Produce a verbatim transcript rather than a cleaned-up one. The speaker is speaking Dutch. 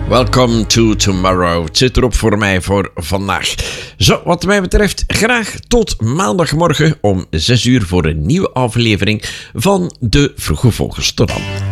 Welcome to tomorrow. Het zit erop voor mij voor vandaag. Zo, wat mij betreft, graag tot maandagmorgen om zes uur voor een nieuwe aflevering van de Vroege Vogels. Tot dan.